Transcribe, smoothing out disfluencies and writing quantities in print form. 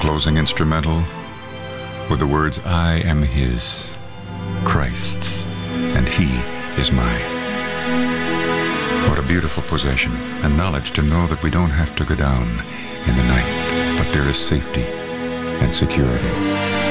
closing instrumental with the words, I am his, Christ's, and he is mine. What a beautiful possession and knowledge to know that we don't have to go down in the night, but there is safety and security.